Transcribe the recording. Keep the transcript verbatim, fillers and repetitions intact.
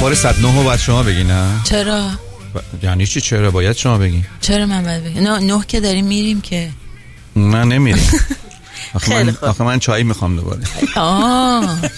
اخبار صد و نه رو باید شما بگی نه؟ چرا؟ ب... یعنی چی چرا؟ باید شما بگی. چرا من باید بگم؟ نه نه که داریم میریم که. نه نمیریم. آخه من آخه من چای میخوام دوباره. آه